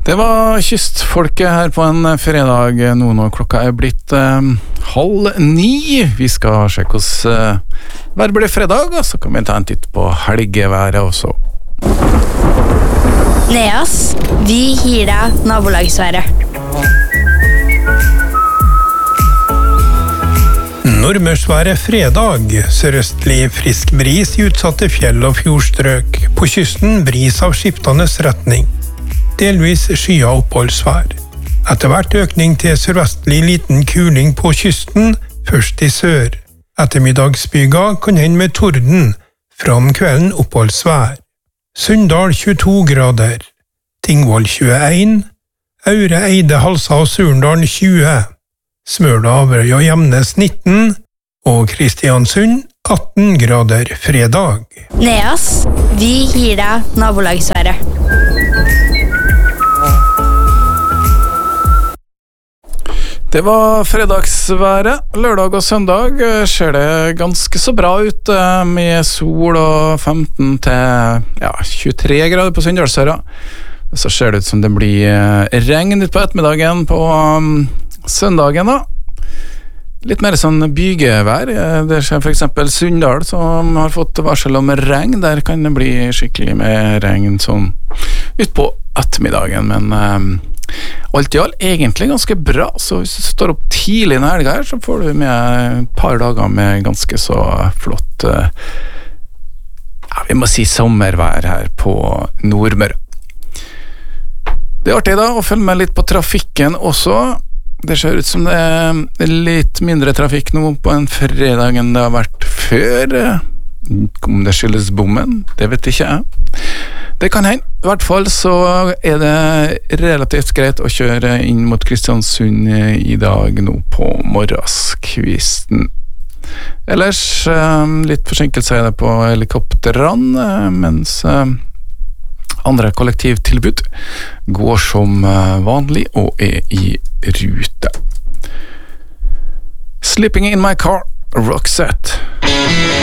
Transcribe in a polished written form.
Det var kystfolket her på en fredag nå når klokka blitt 8:30. Vi skal sjekke hvordan været blir fredag, og så kan vi ta en titt på helgeværet også. Neas, vi gir deg nabolagsværet. Nordmørsværet fredag, sørøstlig frisk bris i utsatte fjell- og fjordstrøk. På kysten bris av skiftende retning. Delvis skya oppholdsvær. Etter hvert økning til sørvestlig liten kuling på kysten, først i sør. Ettermiddagsbyger kan hende med torden, fram kvelden oppholdsvær. Sunndal 22 grader, Tingvoll 21, Aure, Eide, Halsa og Surndalen 20, Smøla, Averøy og Gjemnes 19 og Kristiansund 18 grader fredag. Neas, vi gir deg nabolagsværet. Det var fredagsværet. Lørdag og søndag ser det ganske så bra ut, med sol og 15 til 23 grader på Sunndalsøra. Så ser det ut som det blir regn ut på ettermiddagen på søndagen da. Litt mer sånn bygevær. Det skjer for eksempel Sunndal som har fått varsel om regn. Der kan det bli skikkelig med regn sånn ut på ettermiddagen, men alt i alt egentlig ganske bra. Så hvis du står opp tidlig denne helga her, så får du med et par dager med ganske så flott vi må si sommervær her på Nordmøre. Det artig da å følge med litt på trafikken også. Det ser ut som det litt mindre trafikk nå på en fredag enn det har vært før. Om det skyldes bommen, det vet ikke jeg. Det kan hende. I hvert fall så det relativt greit å kjøre inn mot Kristiansund i dag nå på morgenskvisten. Ellers litt forsinkelse det på helikopterene, mens andre kollektivtilbud går som vanlig og i rute. Sleeping in my car, Roxette.